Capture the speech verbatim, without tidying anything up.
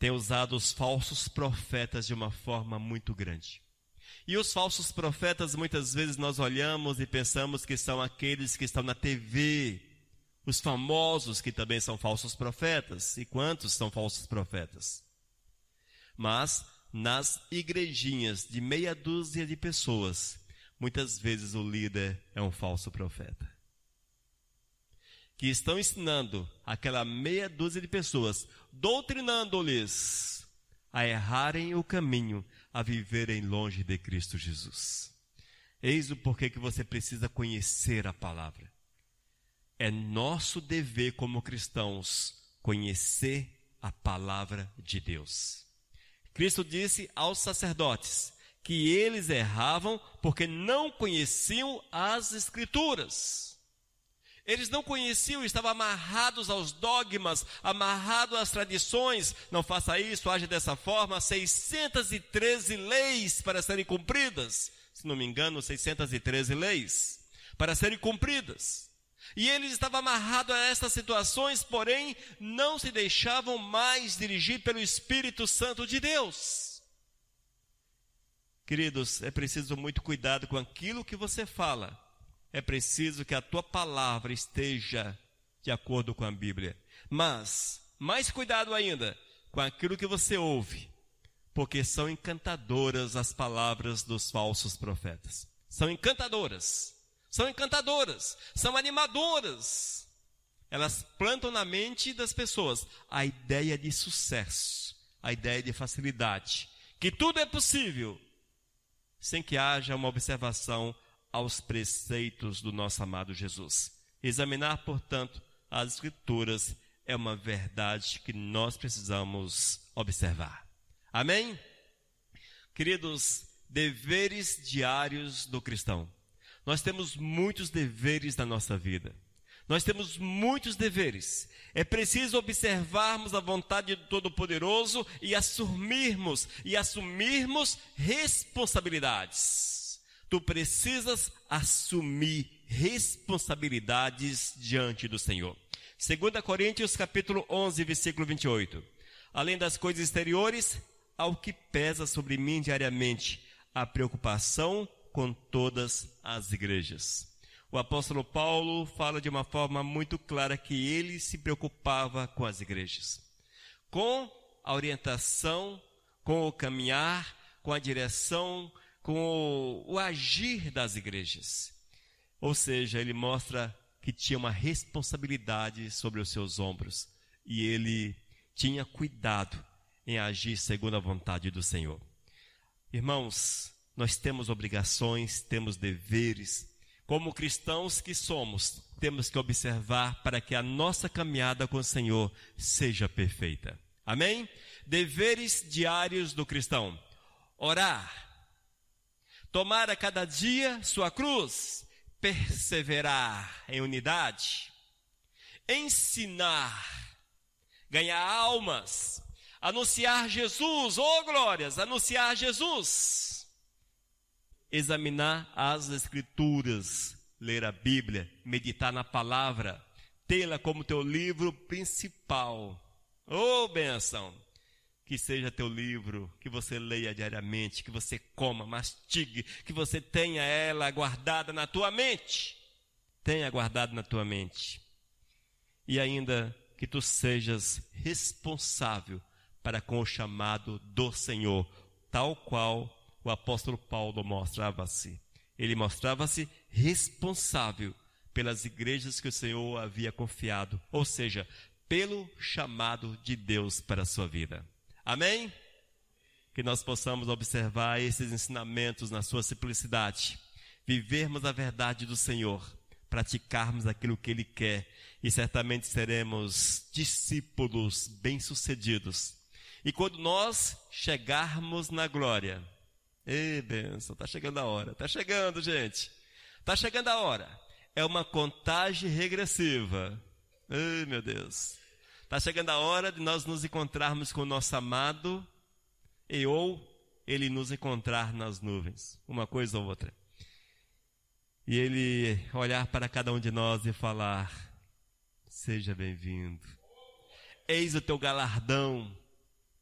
tem usado os falsos profetas de uma forma muito grande. E os falsos profetas, muitas vezes nós olhamos e pensamos que são aqueles que estão na T V, os famosos que também são falsos profetas. E quantos são falsos profetas? Mas nas igrejinhas de meia dúzia de pessoas, muitas vezes o líder é um falso profeta, que estão ensinando aquela meia dúzia de pessoas, doutrinando-lhes a errarem o caminho, a viverem longe de Cristo Jesus. Eis o porquê que você precisa conhecer a palavra. É nosso dever como cristãos conhecer a palavra de Deus. Cristo disse aos sacerdotes que eles erravam porque não conheciam as Escrituras. Eles não conheciam, estavam amarrados aos dogmas, amarrados às tradições. Não faça isso, age dessa forma. seiscentas e treze leis para serem cumpridas. Se não me engano, seiscentas e treze leis para serem cumpridas. E eles estavam amarrados a estas situações, porém não se deixavam mais dirigir pelo Espírito Santo de Deus. Queridos, é preciso muito cuidado com aquilo que você fala. É preciso que a tua palavra esteja de acordo com a Bíblia. Mas, mais cuidado ainda com aquilo que você ouve, porque são encantadoras as palavras dos falsos profetas. São encantadoras, são encantadoras, são animadoras. Elas plantam na mente das pessoas a ideia de sucesso, a ideia de facilidade, que tudo é possível, sem que haja uma observação aos preceitos do nosso amado Jesus. Examinar, portanto, as Escrituras é uma verdade que nós precisamos observar. Amém? Queridos, deveres diários do cristão. Nós temos muitos deveres na nossa vida. Nós temos muitos deveres. É preciso observarmos a vontade do Todo-Poderoso e assumirmos, e assumirmos responsabilidades. Tu precisas assumir responsabilidades diante do Senhor. Segunda Coríntios capítulo onze, versículo vinte e oito. Além das coisas exteriores, ao que pesa sobre mim diariamente, a preocupação com todas as igrejas. O apóstolo Paulo fala de uma forma muito clara que ele se preocupava com as igrejas, com a orientação, com o caminhar, com a direção, com o, o agir das igrejas. Ou seja, ele mostra que tinha uma responsabilidade sobre os seus ombros e ele tinha cuidado em agir segundo a vontade do Senhor. Irmãos, nós temos obrigações, temos deveres. Como cristãos que somos, temos que observar para que a nossa caminhada com o Senhor seja perfeita. Amém? Deveres diários do cristão. Orar. Tomar a cada dia sua cruz. Perseverar em unidade. Ensinar. Ganhar almas. Anunciar Jesus. Oh, glórias! Anunciar Jesus. Examinar as Escrituras, ler a Bíblia, meditar na palavra, tê-la como teu livro principal. Oh, bênção! Que seja teu livro, que você leia diariamente, que você coma, mastigue, que você tenha ela guardada na tua mente. Tenha guardado na tua mente. E ainda que tu sejas responsável para com o chamado do Senhor, tal qual o apóstolo Paulo mostrava-se. Ele mostrava-se responsável pelas igrejas que o Senhor havia confiado, ou seja, pelo chamado de Deus para a sua vida. Amém? Que nós possamos observar esses ensinamentos na sua simplicidade, vivermos a verdade do Senhor, praticarmos aquilo que Ele quer e certamente seremos discípulos bem-sucedidos. E quando nós chegarmos na glória, ei, bênção, está chegando a hora, está chegando, gente, está chegando a hora, é uma contagem regressiva, ai meu Deus, está chegando a hora de nós nos encontrarmos com o nosso amado, e ou Ele nos encontrar nas nuvens, uma coisa ou outra, e Ele olhar para cada um de nós e falar, seja bem-vindo, eis o teu galardão,